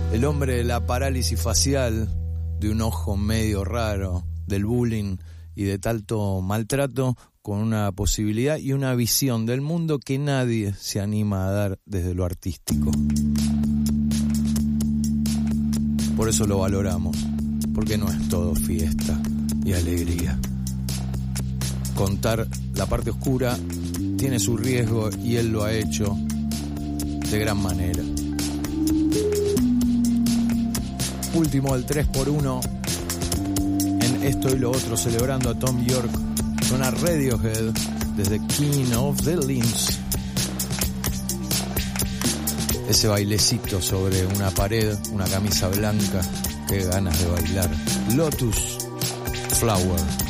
El hombre de la parálisis facial, de un ojo medio raro, del bullying y de tanto maltrato, con una posibilidad y una visión del mundo que nadie se anima a dar desde lo artístico. Por eso lo valoramos, porque no es todo fiesta y alegría. Contar la parte oscura tiene su riesgo y él lo ha hecho de gran manera. Último del 3x1 en Esto y lo Otro, celebrando a Thom Yorke. Suena Radiohead desde King of the Limbs. Ese bailecito sobre una pared, una camisa blanca, qué ganas de bailar. Lotus Flower.